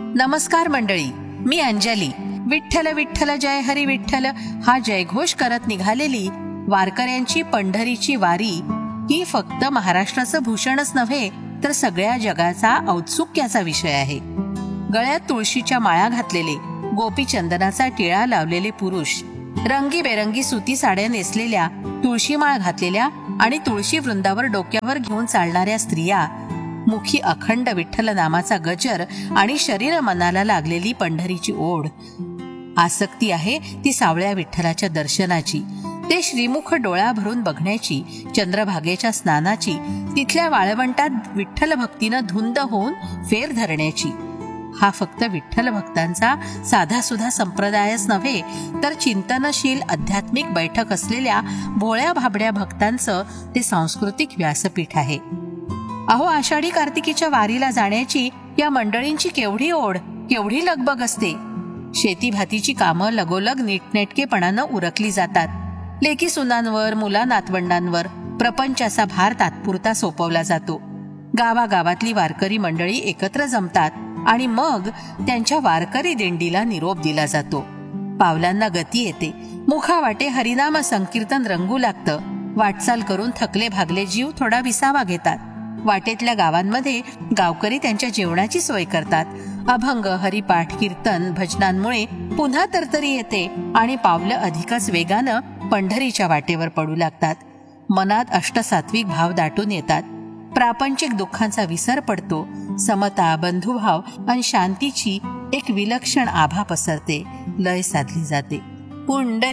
नमस्कार मंडळी, मी अंजली. विठ्ठल विठ्ठल जय हरी विठ्ठल हा जयघोष करत निघालेली वारकऱ्यांची पंढरीची वारी ही फक्त महाराष्ट्राचं भूषणच नव्हे तर सगळ्या जगाचा औत्सुक्याचा विषय आहे. गळ्यात तुळशीच्या माळा घातलेले, गोपीचंदनाचा टिळा लावलेले पुरुष, रंगीबेरंगी सुती साड्या नेसलेल्या, तुळशीमाळ घातलेल्या आणि तुळशी वृंदावर डोक्यावर घेऊन चालणाऱ्या स्त्रिया, मुखी अखंड विठ्ठल नामाचा गजर आणि शरीर मनाला लागलेली पंढरीची ओढ. आसक्ती आहे ती सावळ्या विठ्ठलाच्या दर्शनाची, ते श्रीमुख डोळा भरून बघण्याची, चंद्रभागेच्या स्नानाची, तिथल्या वाळवंटात विठ्ठल भक्तीनं धुंद होऊन फेर धरण्याची. हा फक्त विठ्ठल भक्तांचा साधासुधा संप्रदायच नव्हे तर चिंतनशील आध्यात्मिक बैठक असलेल्या भोळ्या भाबड्या भक्तांचं ते सांस्कृतिक व्यासपीठ आहे. अहो, आषाढी कार्तिकीच्या वारीला जाण्याची या मंडळींची केवढी ओढ, केवढी लगबग असते. शेतीभातीची कामं लगोलग नीटनेटकेपणानं उरकली जातात. लेकी सुनांवर, मुला नातवंडांवर प्रपंचाचा भार तात्पुरता सोपवला जातो. गावागावातली वारकरी मंडळी एकत्र जमतात आणि मग त्यांच्या वारकरी दिंडीला निरोप दिला जातो. पावलांना गती येते, मुखावाटे हरिनाम संकीर्तन रंगू लागतं. वाटचाल करून थकले भागले जीव थोडा विसावा घेतात. वाटेतल्या गावांमध्ये गावकरी त्यांच्या जेवणाची सोय करतात. अभंग, हरिपाठ, कीर्तन, भजनांमुळे पुन्हा तरतरी येते आणि पावलं अधिकच वेगानं पंढरीच्या वाटेवर पडू लागतात. मनात अष्टसात्विक भाव दाटून येतात. प्रापंचिक दुःखांचा विसर पडतो. समता, बंधुभाव आणि शांतीची एक विलक्षण आभा पसरते. लय साधली जाते.